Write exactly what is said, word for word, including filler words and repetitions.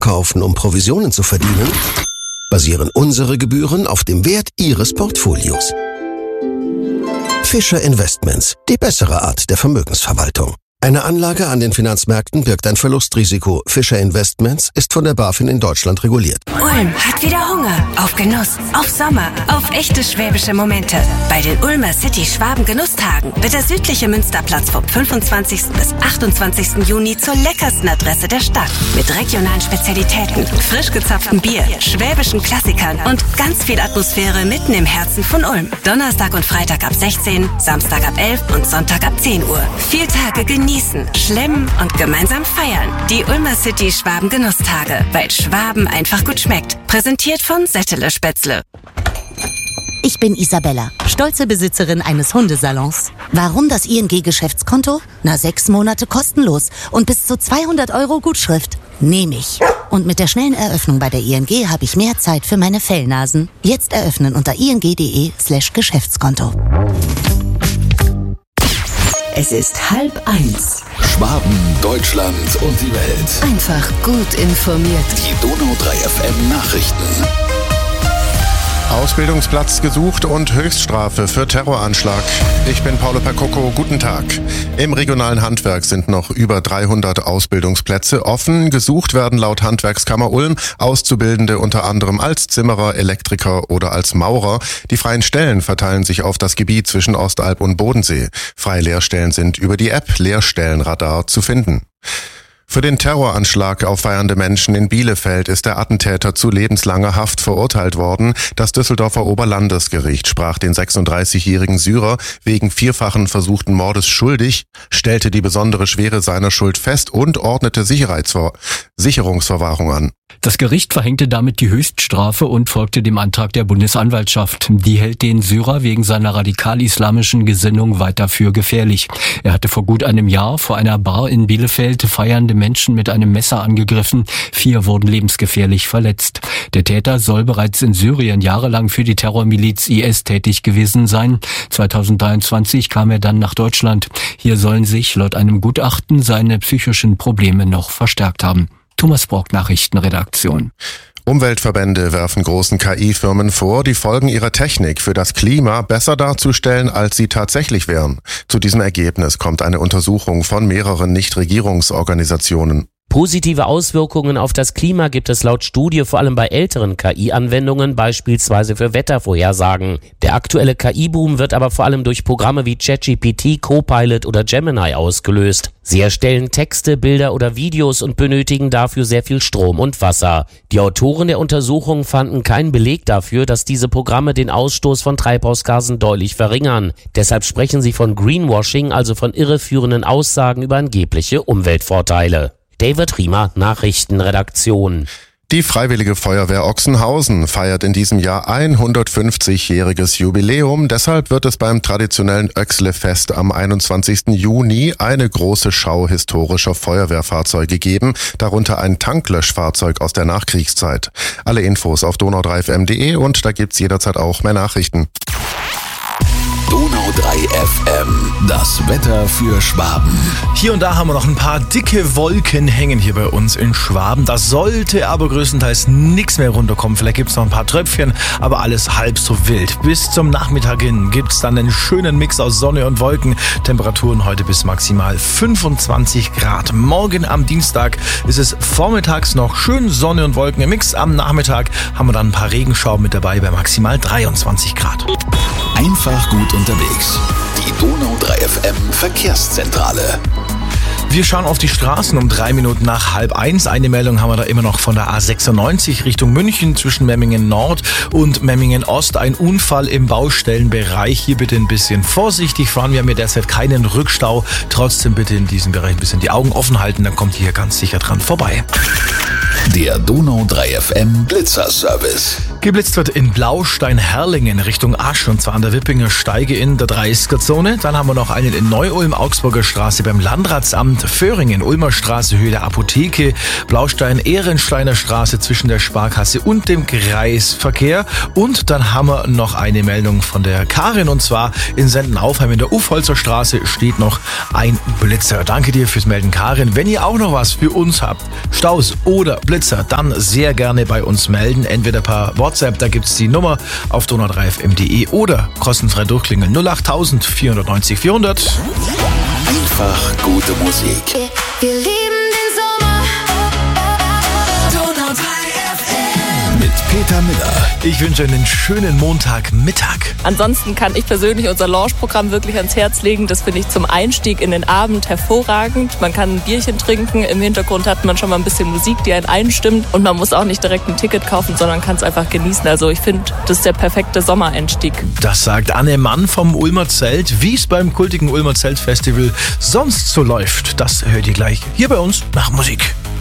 kaufen, um Provisionen zu verdienen, basieren unsere Gebühren auf dem Wert Ihres Portfolios. Fischer Investments, die bessere Art der Vermögensverwaltung. Eine Anlage an den Finanzmärkten birgt ein Verlustrisiko. Fischer Investments ist von der BaFin in Deutschland reguliert. Ulm hat wieder Hunger auf Genuss, auf Sommer, auf echte schwäbische Momente. Bei den Ulmer City Schwaben Genusstagen wird der südliche Münsterplatz vom fünfundzwanzigsten bis achtundzwanzigsten Juni zur leckersten Adresse der Stadt. Mit regionalen Spezialitäten, frisch gezapftem Bier, schwäbischen Klassikern und ganz viel Atmosphäre mitten im Herzen von Ulm. Donnerstag und Freitag ab sechzehn, Samstag ab elf und Sonntag ab zehn Uhr. Vier Tage genießen. Genießen, schlemmen und gemeinsam feiern. Die Ulmer City Schwaben Genusstage, weil Schwaben einfach gut schmeckt. Präsentiert von Settele Spätzle. Ich bin Isabella, stolze Besitzerin eines Hundesalons. Warum das I N G-Geschäftskonto? Na, sechs Monate kostenlos und bis zu zweihundert Euro Gutschrift. Nehme ich. Und mit der schnellen Eröffnung bei der I N G habe ich mehr Zeit für meine Fellnasen. Jetzt eröffnen unter ing.de slash Geschäftskonto. Es ist halb eins. Schwaben, Deutschland und die Welt. Einfach gut informiert. Die Donau drei F M Nachrichten. Ausbildungsplatz gesucht und Höchststrafe für Terroranschlag. Ich bin Paolo Percocco, guten Tag. Im regionalen Handwerk sind noch über dreihundert Ausbildungsplätze offen. Gesucht werden laut Handwerkskammer Ulm Auszubildende unter anderem als Zimmerer, Elektriker oder als Maurer. Die freien Stellen verteilen sich auf das Gebiet zwischen Ostalb und Bodensee. Freie Lehrstellen sind über die App Lehrstellenradar zu finden. Für den Terroranschlag auf feiernde Menschen in Bielefeld ist der Attentäter zu lebenslanger Haft verurteilt worden. Das Düsseldorfer Oberlandesgericht sprach den sechsunddreißigjährigen Syrer wegen vierfachen versuchten Mordes schuldig, stellte die besondere Schwere seiner Schuld fest und ordnete Sicherheitsver- Sicherungsverwahrung an. Das Gericht verhängte damit die Höchststrafe und folgte dem Antrag der Bundesanwaltschaft. Die hält den Syrer wegen seiner radikal-islamischen Gesinnung weiter für gefährlich. Er hatte vor gut einem Jahr vor einer Bar in Bielefeld feiernde Menschen mit einem Messer angegriffen. Vier wurden lebensgefährlich verletzt. Der Täter soll bereits in Syrien jahrelang für die Terrormiliz I S tätig gewesen sein. zweitausenddreiundzwanzig kam er dann nach Deutschland. Hier sollen sich laut einem Gutachten seine psychischen Probleme noch verstärkt haben. Thomas Brock, Nachrichtenredaktion. Umweltverbände werfen großen K I-Firmen vor, die Folgen ihrer Technik für das Klima besser darzustellen, als sie tatsächlich wären. Zu diesem Ergebnis kommt eine Untersuchung von mehreren Nichtregierungsorganisationen. Positive Auswirkungen auf das Klima gibt es laut Studie vor allem bei älteren K I-Anwendungen, beispielsweise für Wettervorhersagen. Der aktuelle K I-Boom wird aber vor allem durch Programme wie ChatGPT, Copilot oder Gemini ausgelöst. Sie erstellen Texte, Bilder oder Videos und benötigen dafür sehr viel Strom und Wasser. Die Autoren der Untersuchung fanden keinen Beleg dafür, dass diese Programme den Ausstoß von Treibhausgasen deutlich verringern. Deshalb sprechen sie von Greenwashing, also von irreführenden Aussagen über angebliche Umweltvorteile. David Riemer, Nachrichtenredaktion. Die Freiwillige Feuerwehr Ochsenhausen feiert in diesem Jahr hundertfünfzigjähriges Jubiläum. Deshalb wird es beim traditionellen Öxle-Fest am einundzwanzigsten Juni eine große Schau historischer Feuerwehrfahrzeuge geben, darunter ein Tanklöschfahrzeug aus der Nachkriegszeit. Alle Infos auf donau drei f m punkt de und da gibt's jederzeit auch mehr Nachrichten. Donau drei F M, das Wetter für Schwaben. Hier und da haben wir noch ein paar dicke Wolken hängen hier bei uns in Schwaben. Da sollte aber größtenteils nichts mehr runterkommen. Vielleicht gibt es noch ein paar Tröpfchen, aber alles halb so wild. Bis zum Nachmittag hin gibt es dann einen schönen Mix aus Sonne und Wolken. Temperaturen heute bis maximal fünfundzwanzig Grad. Morgen am Dienstag ist es vormittags noch schön Sonne und Wolken im Mix. Am Nachmittag haben wir dann ein paar Regenschauer mit dabei bei maximal dreiundzwanzig Grad. Einfach gut unterwegs. Die Donau drei F M Verkehrszentrale. Wir schauen auf die Straßen um drei Minuten nach halb eins. Eine Meldung haben wir da immer noch von der A sechsundneunzig Richtung München zwischen Memmingen Nord und Memmingen Ost. Ein Unfall im Baustellenbereich. Hier bitte ein bisschen vorsichtig fahren. Wir haben hier derzeit keinen Rückstau. Trotzdem bitte in diesem Bereich ein bisschen die Augen offen halten. Dann kommt ihr hier ganz sicher dran vorbei. Der Donau drei F M Blitzerservice. Geblitzt wird in Blaustein-Herrlingen Richtung Asch und zwar an der Wippinger Steige in der dreißiger-Zone. Dann haben wir noch einen in Neu-Ulm, Augsburger Straße beim Landratsamt, Föhringen, Ulmer Straße, Höhe der Apotheke, Blaustein-Ehrensteiner Straße zwischen der Sparkasse und dem Kreisverkehr. Und dann haben wir noch eine Meldung von der Karin und zwar in Sendenaufheim in der Ufholzer Straße steht noch ein Blitzer. Danke dir fürs Melden, Karin. Wenn ihr auch noch was für uns habt, Staus oder Blitzer, dann sehr gerne bei uns melden. Entweder per WhatsApp, da gibt's die Nummer auf donau drei f m punkt d e oder kostenfrei durchklingeln null acht vier neun null vierhundert. Einfach gute Musik. Wir lieben den Sommer. Donau drei F M. Mit Peter Miller. Ich wünsche einen schönen Montagmittag. Ansonsten kann ich persönlich unser Launch-Programm wirklich ans Herz legen. Das finde ich zum Einstieg in den Abend hervorragend. Man kann ein Bierchen trinken. Im Hintergrund hat man schon mal ein bisschen Musik, die einen einstimmt. Und man muss auch nicht direkt ein Ticket kaufen, sondern kann es einfach genießen. Also ich finde, das ist der perfekte Sommereinstieg. Das sagt Anne Mann vom Ulmer Zelt. Wie es beim kultigen Ulmer Zeltfestival sonst so läuft, das hört ihr gleich hier bei uns nach Musik.